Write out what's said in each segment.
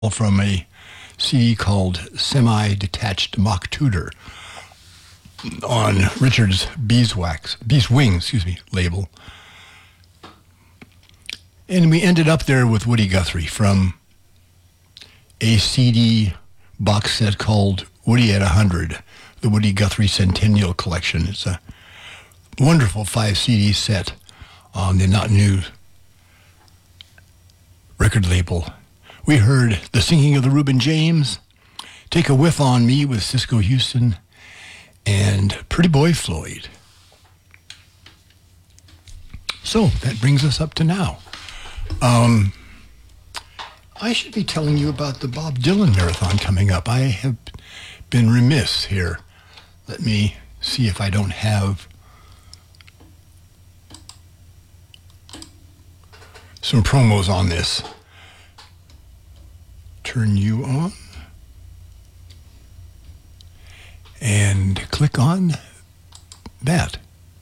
from a CD called Semi-Detached Mock Tudor on Richard's Beeswings label. And we ended up there with Woody Guthrie from a CD box set called Woody at 100, the Woody Guthrie Centennial Collection. It's a wonderful 5 CD set on the Not New record label. We heard The Singing of the Reuben James, Take a Whiff on Me with Cisco Houston, and Pretty Boy Floyd. So that brings us up to now. I should be telling you about the Bob Dylan Marathon coming up. I have been remiss here. Let me see if I don't have some promos on this. Turn you on and click on that.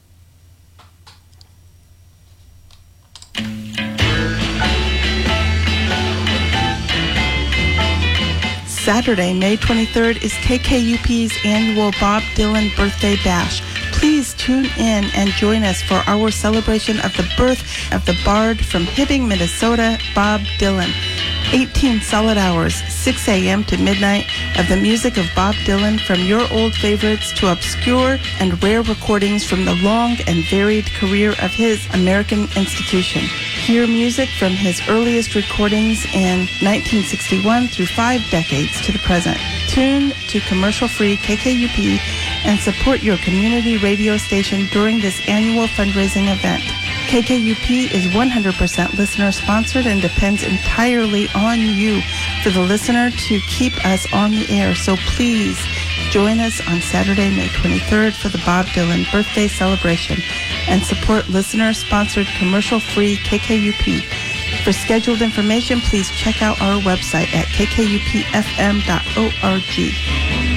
Saturday, May 23rd is KKUP's annual Bob Dylan Birthday Bash. Please tune in and join us for our celebration of the birth of the bard from Hibbing, Minnesota, Bob Dylan. 18 solid hours, 6 a.m. to midnight, of the music of Bob Dylan, from your old favorites to obscure and rare recordings from the long and varied career of his American institution. Hear music from his earliest recordings in 1961 through 5 decades to the present. Tune to commercial-free KKUP and support your community radio station during this annual fundraising event. KKUP is 100% listener-sponsored and depends entirely on you for the listener to keep us on the air. So please join us on Saturday, May 23rd for the Bob Dylan birthday celebration and support listener-sponsored commercial-free KKUP. For scheduled information, please check out our website at kkupfm.org.